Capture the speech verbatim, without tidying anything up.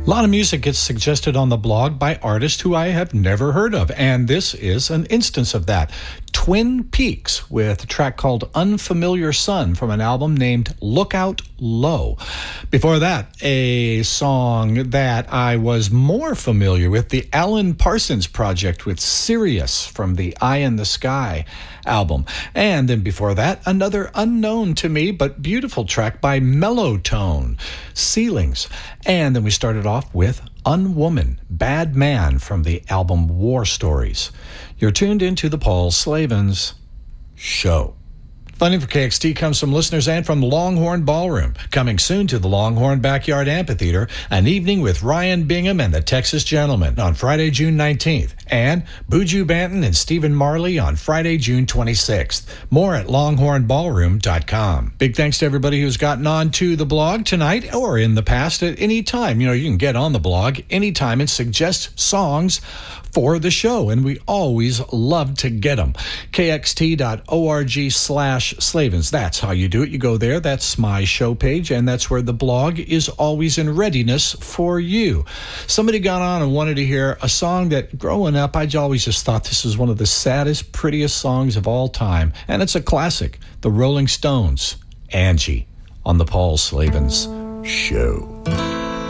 A lot of music gets suggested on the blog by artists who I have never heard of, and this is an instance of that. Twin Peaks with a track called Unfamiliar Sun from an album named Lookout Low. Before that, a song that I was more familiar with, the Alan Parsons Project with Sirius from the Eye in the Sky album. And then before that, another unknown to me but beautiful track by Mellowtone, Ceilings. And then we started off with Unwoman, Bad Man from the album War Stories. You're tuned into the Paul Slavens Show. Funding for K X T comes from listeners and from Longhorn Ballroom. Coming soon to the Longhorn Backyard Amphitheater, an evening with Ryan Bingham and the Texas Gentlemen on Friday, June nineteenth. And Buju Banton and Stephen Marley on Friday, June twenty-sixth. More at longhorn ballroom dot com. Big thanks to everybody who's gotten on to the blog tonight or in the past at any time. You know, you can get on the blog anytime and suggest songs for the show, and we always love to get them. K X T dot org slash Slavens. That's how you do it. You go there. That's my show page, and that's where the blog is always in readiness for you. Somebody got on and wanted to hear a song that, growing up, I always just thought this was one of the saddest, prettiest songs of all time, and it's a classic. The Rolling Stones, Angie, on the Paul Slavens Show.